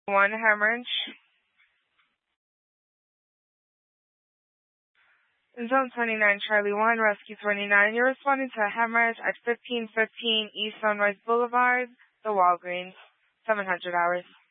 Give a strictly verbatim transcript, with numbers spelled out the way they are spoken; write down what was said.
one hemorrhage. In Zone twenty-nine, Charlie one, Rescue twenty-nine. You're responding to a hemorrhage at fifteen fifteen East Sunrise Boulevard, the Walgreens, seven hundred hours.